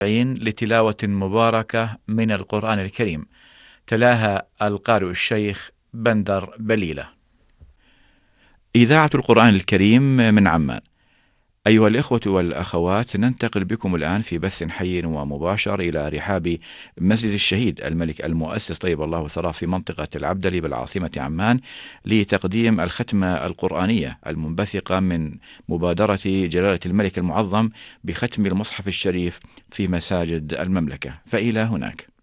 لتلاوة مباركة من القرآن الكريم، تلاها القارئ الشيخ بندر بليلة. إذاعة القرآن الكريم من عمان. أيها الإخوة والأخوات، ننتقل بكم الآن في بث حي ومباشر إلى رحاب مسجد الشهيد الملك المؤسس طيب الله ثراه في منطقة العبدلي بالعاصمة عمان لتقديم الختمة القرآنية المنبثقة من مبادرة جلالة الملك المعظم بختم المصحف الشريف في مساجد المملكة. فإلى هناك.